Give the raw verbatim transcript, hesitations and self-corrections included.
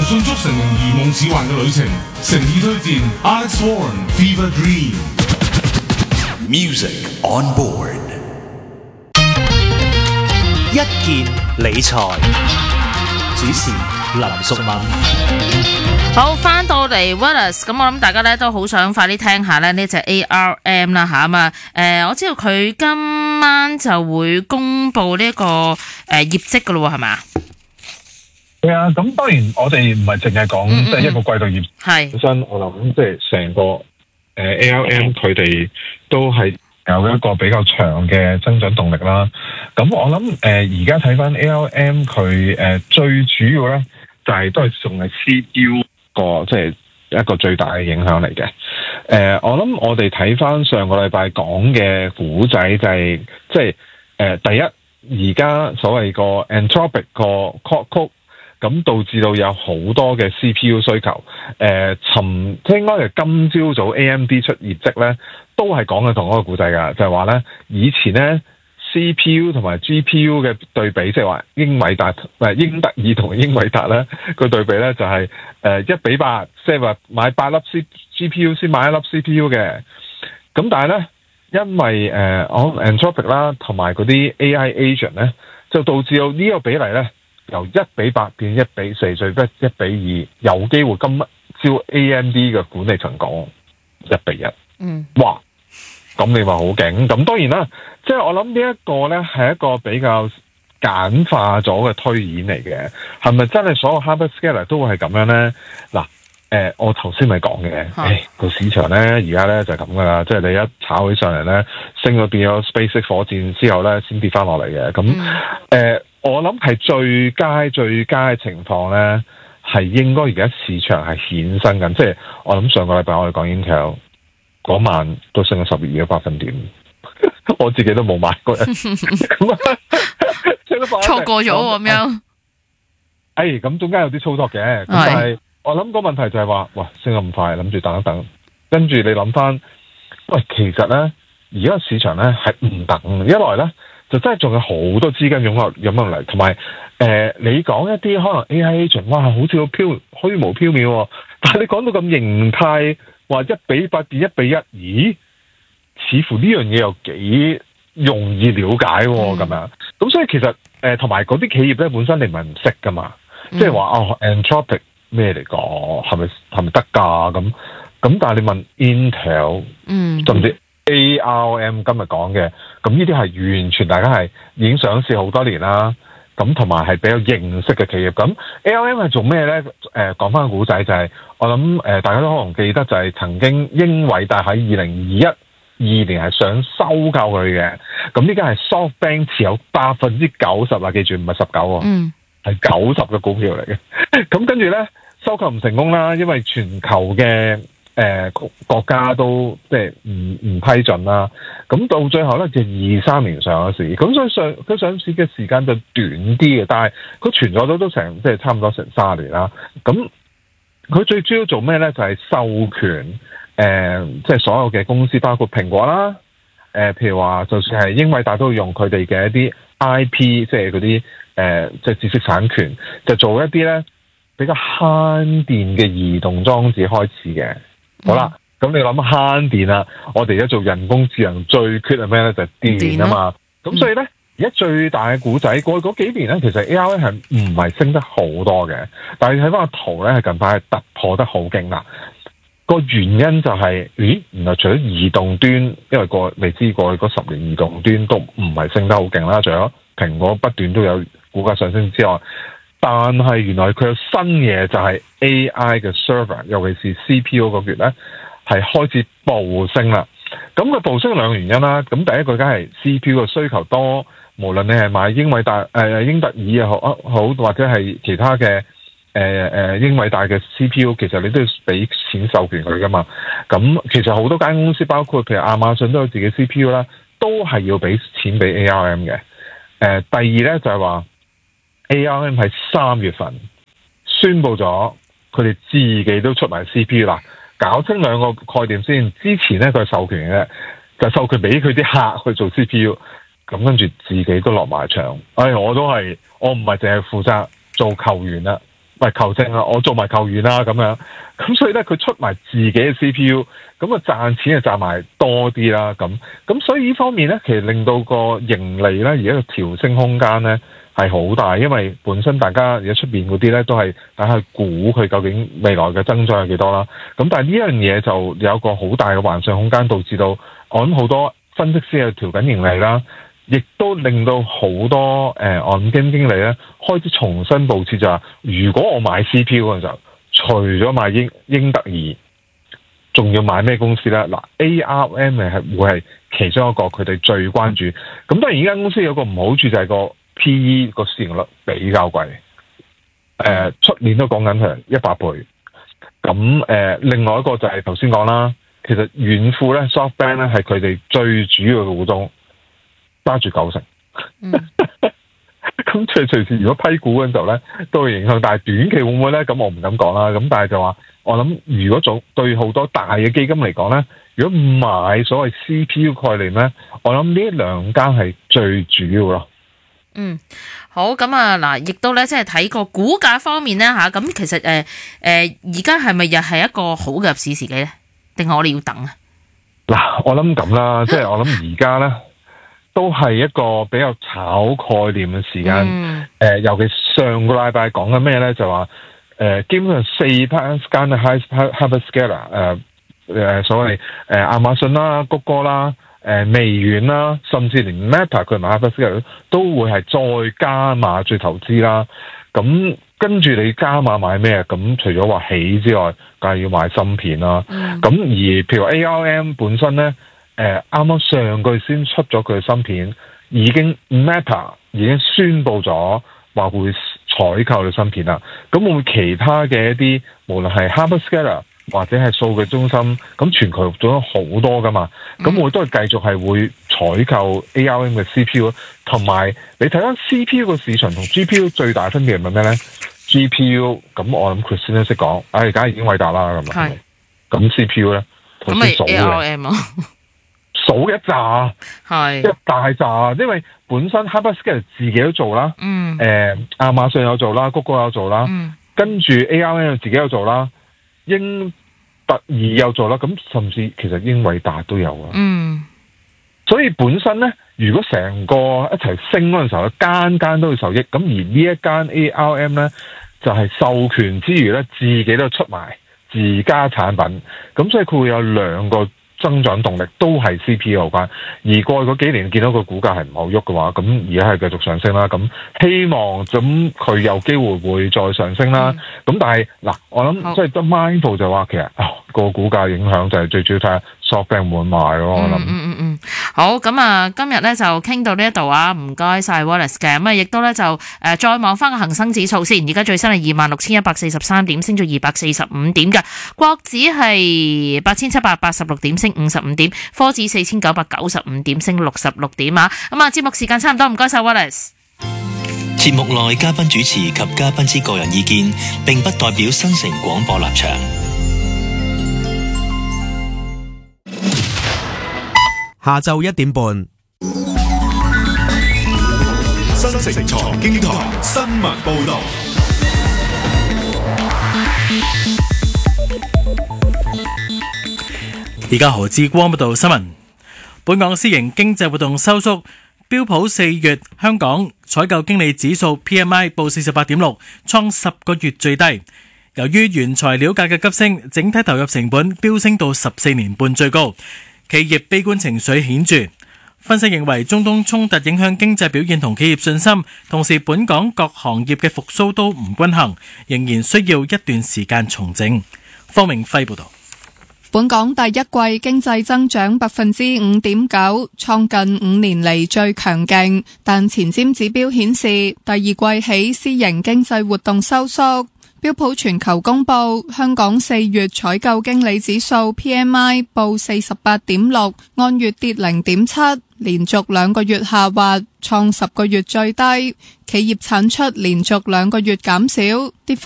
迅速成為如夢似幻嘅旅程，誠意推薦 Alex Warren Fever Dream Music on board。 一件理財主持林淑敏。 好，翻到嚟 Wallace， 咁我諗大家咧都好想快啲聽下咧呢隻 A R M 啦吓嘛，誒我知道佢今晚就會公布呢、這個誒、呃、業績噶咯，係咪啊？ 係啊，咁當然我哋唔係淨係講即係一個季度業績本身，我諗即係成個誒 A R M 佢哋都係有一個比較長嘅增長動力啦。咁我諗誒而家睇翻 A R M 佢誒最主要咧就係、是、都係仲係 C P U 個即係一個最大嘅影響嚟嘅。誒、呃、我諗我哋睇翻上個禮拜講嘅故仔就係即係誒第一而家所謂個 Anthropic 個 code code。咁導致到有好多嘅 C P U 需求，誒、呃，尋即係應該係今朝早 A M D 出業績咧，都係講緊同一個故仔㗎，就係話咧，以前咧 C P U 同埋 G P U 嘅對比，即係話英偉達唔係英特爾同英偉達咧個對比咧，就係誒一比八，即係話買八粒 C G P U 先買一粒 C P U 嘅。咁但係咧，因為誒我 Anthropic 啦，同埋嗰啲 A I agent 咧，就導致到呢個比例咧。由一比八變一比四，最不一比二，有機會今朝 A M D 嘅管理層講一比一。嗯，哇！咁你話好勁。咁當然啦，即係我諗呢一個咧係一個比較簡化咗嘅推演嚟嘅。係咪真係所有 hyperscaler 都會係咁樣咧？嗱，誒，我頭先咪講嘅，誒個市場咧而家咧就係咁噶啦，即係你一炒起上嚟咧，升咗變咗 SpaceX 火箭之後咧，先跌翻落嚟嘅。咁誒。嗯呃我諗係最佳最佳嘅情況咧，係應該而家市場係衍生緊，即係我諗上個禮拜我哋講 Intel 嗰晚都升咗十二個百分點，我自己都冇買過，咁啊， 錯過咗咁樣。 誒，咁中間有啲操作嘅，咁但係我諗個問題就係話，哇，升咁快，諗住等一等，跟住你諗翻，喂，其實咧而家市場咧係唔等，一來咧。就真係仲有好多資金湧入湧入嚟，同埋誒你講一啲可能 A I agent， 哇，好似好飄虛無縹緲、哦，但係你講到咁形態，話一比八變一比一，咦？似乎呢樣嘢又幾容易了解喎、哦，咁、嗯、樣。咁所以其實誒同埋嗰啲企業咧本身你唔係唔識噶嘛，即係話哦 Anthropic 咩嚟講，係咪係咪得㗎？咁咁但係你問 Intel，嗯，甚至 A R M 今日講嘅，咁呢啲係完全大家係已經上市好多年啦，咁同埋係比較認識嘅企業。咁 A R M 係做咩咧？誒、呃，講翻個古仔就係、是，我諗誒、呃，大家都可能記得就係曾經英偉達喺二零二一二年係想收購佢嘅。咁呢間係 SoftBank 持有百分之九十啊，記住唔係十九喎，嗯，係九十嘅股票嚟嘅。咁跟住咧，收購唔成功啦，因為全球嘅。誒、呃、國家都即係唔唔批准啦，咁到最後咧就二三年上咗市，咁所以上佢上市嘅時間就短啲嘅，但係佢存在咗都成即係差唔多成三年啦。咁佢最主要做咩咧？就係、是、授權誒，即、呃、係、就是、所有嘅公司，包括蘋果啦，誒、呃、譬如話就算係英偉達都會用佢哋嘅一啲 I P， 即係嗰啲誒即係知識產權，就做一啲咧比較慳電嘅移動裝置開始嘅。好啦，咁你諗慳電啦，我哋而家做人工智能最缺係咩咧？就係、是、電啊嘛。咁、嗯、所以咧，而家最大嘅故仔過去嗰幾年咧，其實 A R M 係唔係升得好多嘅，但係你睇翻個圖咧，係近排係突破得好勁啦。個原因就係、是，咦，原來除咗移動端，因為過未知過去嗰十年移動端都唔係升得好勁啦，除咗蘋果不斷都有股價上升之外。但係原來佢有新嘢，就係 A I 嘅 server， 尤其是 C P U 嗰橛咧，係開始暴升啦。咁佢暴升兩個原因啦。咁第一個梗係 C P U 嘅需求多，無論你係買英偉達、誒英特爾又好，好或者係其他嘅誒誒英偉達嘅 C P U， 其實你都要俾錢授權佢噶嘛。咁其實好多間公司，包括譬如亞馬遜都有自己 C P U 啦，都係要俾錢俾 A R M 嘅。誒、呃，第二咧就係話。A R M 係三月份宣布咗，佢哋自己都出埋 C P U 啦。搞清兩個概念先。之前咧佢係授權嘅，就授權俾佢啲客去做 C P U， 咁跟住自己都落埋場。哎，我都係，我唔係淨係負責做球員啦， 喂球證啊，我做埋球員啦咁樣。咁所以咧，佢出埋自己嘅 C P U， 咁啊賺錢就賺埋多啲啦。咁咁所以呢方面咧，其實令到個盈利咧，而家個調升空間咧係好大，因為本身大家而家出邊嗰啲咧都係大家去估佢究竟未來嘅增長係幾多啦。咁但係呢樣嘢就有個好大嘅幻想空間，導致到我諗好多分析師去調緊盈利啦，亦都令到好多誒按基金經理咧開始重新佈設，就係如果我買 C P U 嗰陣時候，除咗買英英特爾，仲要買咩公司咧？嗱 ，A R M 係會係其中一個佢哋最關注。咁當然呢間公司有個唔好處就係個 P E 個市盈率比較貴，誒、呃、出年都講緊係一百倍。咁誒、呃，另外一個就係頭先講啦，其實遠富咧 SoftBank 咧係佢哋最主要嘅股東，揸住九成。咁隨隨時如果批股嗰陣時候咧，都會影響。但係短期會唔會咧？咁我唔敢講啦。咁但係就話，我諗如果做對好多大嘅基金嚟講咧，如果買所謂 C P U 概念咧，我諗呢兩間係最主要咯。 嗯，好，咁啊嗱，亦都咧即係睇個股價方面咧吓，咁其實誒誒而家係咪又係一個好嘅入市時機咧？定係我哋要等啊？嗱， 我諗咁啦，即係我諗而家咧。都係一個比較炒概念嘅時間，誒、嗯呃，尤其上個禮拜講緊咩咧，就話誒、呃，基本上四間嘅 hyperscaler 誒誒，所謂誒亞馬遜啦、谷歌啦、誒、呃、微軟啦，甚至連 Meta 佢埋 hyperscaler 都會係再加碼最投資啦。咁跟住你加碼買咩？咁除咗話起之外，梗係要買芯片啦。咁、嗯、而譬如 A R M 本身咧。誒啱啱上個月先出咗佢嘅芯片，已經 Meta 已經宣布咗話會採購嘅芯片啦。咁會唔會其他嘅一啲無論係 hyperscaler 或者係數據中心，咁全球做咗好多噶嘛？咁我都係繼續係會採購 A R M 嘅 C P U， 同埋你睇翻 C P U 個市場同 G P U 最大分別係咩咧 ？G P U 咁我諗 Chris 先識講，唉、哎，而家已經偉大啦咁啊。咁 C P U 咧， 咁咪 A R M 啊？ 數一紮， 係一大紮，因為本身 hyperscaler 自己都做啦， 嗯， 誒、呃、亞馬遜有做啦，谷歌有做啦，嗯，跟住 A R M 自己有做啦，英特爾有做啦，咁甚至其實英偉達都有啊， 嗯， 所以本身咧，如果成個一齊升嗰陣時候，間間都會受益，咁而呢一間 A R M 咧就係、是、授權之餘咧，自己都出埋自家產品，咁所以佢會有兩個增長動力都係 C P U 有關，而過去嗰幾年見到個股價係唔好喐嘅話，咁而家係繼續上升啦。咁希望咁佢有機會會再上升啦。咁、嗯、但係嗱，我諗即係得 mindful 就話其實啊個股價影響就係最主要睇下 SoftBank 會賣咯。我諗嗯嗯嗯好，咁啊今日咧就傾到呢一度啊，唔該晒 Wallace 嘅。咁啊亦都咧就誒、呃、再望翻個恒生指數先，而家最新係二萬六千一百四十三點，升咗二百四十五點嘅。國指係八千七百八十六點，升五十五點，科指四千九百九十五點，升六十六點啊！咁啊，節目時間差唔多，唔該晒 Wallace。 節目內嘉賓主持及嘉賓之個人意見，並不代表新城廣播立場。 下晝一點半， 新城財經台新聞報道。 而家何志光報道新聞。本港私營經濟活動收縮，標普四月香港採購經理指數 P M I 報四十八點六，創十個月最低。由於原材料價嘅急升，整體投入成本飆升到十四年半最高，企業悲觀情緒顯著。分析認為，中東衝突影響經濟表現同企業信心，同時本港各行業嘅復甦都唔均衡，仍然需要一段時間重整。方明輝報道。 本港第一季經濟增長百分之五點九，創近五年嚟最強勁，但前瞻指標顯示第二季起私營經濟活動收縮。標普全球公布香港四月採購經理指數 P M I 報四十八點六，按月跌零點七，連續兩個月下滑，創十個月最低。企業產出連續兩個月減少，跌幅